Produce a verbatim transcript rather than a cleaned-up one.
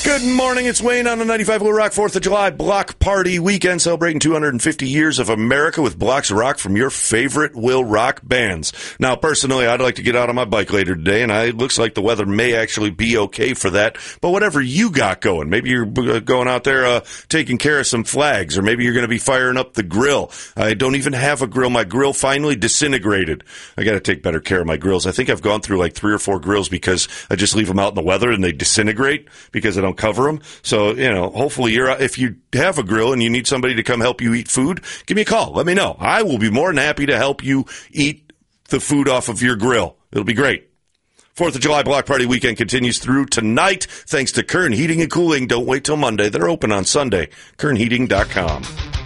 Good morning, it's Wayne on the ninety-five Will Rock fourth of July Block Party Weekend, celebrating two hundred fifty years of America with blocks of rock from your favorite Will Rock bands. Now, personally, I'd like to get out on my bike later today, and it looks like the weather may actually be okay for that. But whatever you got going, maybe you're going out there uh, taking care of some flags, or maybe you're going to be firing up the grill. I don't even have a grill. My grill finally disintegrated. I got to take better care of my grills. I think I've gone through like three or four grills because I just leave them out in the weather and they disintegrate because I don't cover them. So, you know, hopefully you're, if you have a grill and you need somebody to come help you eat food, give me a call. Let me know. I will be more than happy to help you eat the food off of your grill. It'll be great. fourth of July Block Party Weekend continues through tonight. Thanks to Kern Heating and Cooling. Don't wait till Monday. They're open on Sunday. kern heating dot com.